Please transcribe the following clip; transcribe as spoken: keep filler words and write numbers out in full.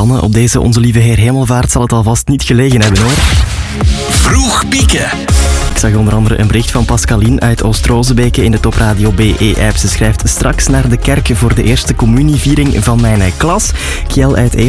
mannen, op deze Onze Lieve Heer Hemelvaart zal het alvast niet gelegen hebben, hoor. Vroeg pieken. Ik zag onder andere een bericht van Pascaline uit Oost-Rozebeke in de Topradio B E-app. Ze schrijft: straks naar de kerk voor de eerste communieviering van mijn klas. Kiel uit